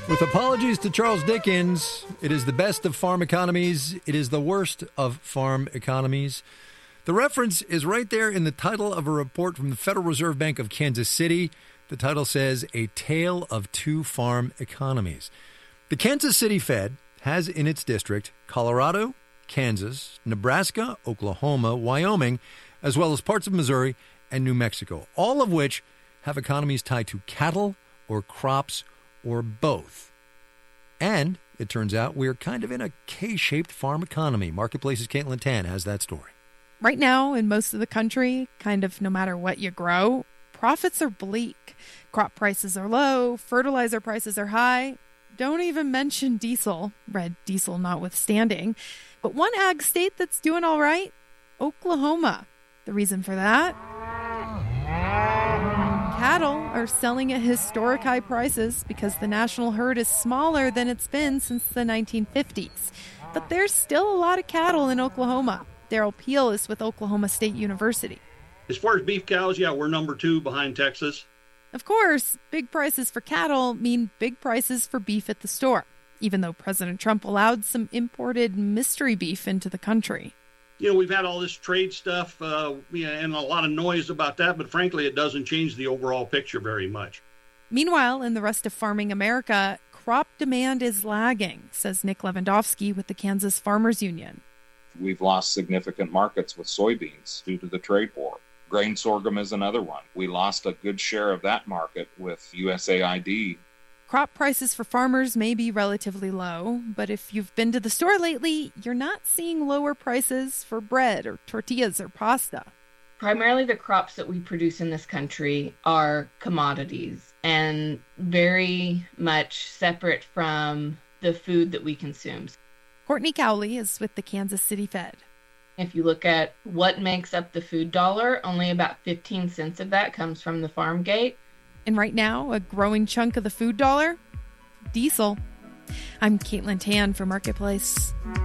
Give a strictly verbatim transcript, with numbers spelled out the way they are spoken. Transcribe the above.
With apologies to Charles Dickens, it is the best of farm economies. It is the worst of farm economies. The reference is right there in the title of a report from the Federal Reserve Bank of Kansas City. The title says, A Tale of Two Farm Economies. The Kansas City Fed has in its district Colorado, Kansas, Nebraska, Oklahoma, Wyoming, as well as parts of Missouri and New Mexico, all of which have economies tied to cattle or crops or both. And it turns out we're kind of in a K-shaped farm economy. Marketplace's Caitlin Tan has that story. Right now, in most of the country, kind of no matter what you grow, profits are bleak. Crop prices are low, fertilizer prices are high. Don't even mention diesel, red diesel notwithstanding. But one ag state that's doing all right, Oklahoma. The reason for that? Cattle are selling at historic high prices because the national herd is smaller than it's been since the nineteen fifties. But there's still a lot of cattle in Oklahoma. Daryl Peel is with Oklahoma State University. As far as beef cows, yeah, we're number two behind Texas. Of course, big prices for cattle mean big prices for beef at the store, even though President Trump allowed some imported mystery beef into the country. You know, we've had all this trade stuff uh, and a lot of noise about that, but frankly, it doesn't change the overall picture very much. Meanwhile, in the rest of farming America, crop demand is lagging, says Nick Lewandowski with the Kansas Farmers Union. We've lost significant markets with soybeans due to the trade war. Grain sorghum is another one. We lost a good share of that market with U S A I D. Crop prices for farmers may be relatively low, but if you've been to the store lately, you're not seeing lower prices for bread or tortillas or pasta. Primarily the crops that we produce in this country are commodities and very much separate from the food that we consume. Courtney Cowley is with the Kansas City Fed. If you look at what makes up the food dollar, only about fifteen cents of that comes from the farm gate. And right now, a growing chunk of the food dollar? Diesel. I'm Caitlin Tan for Marketplace.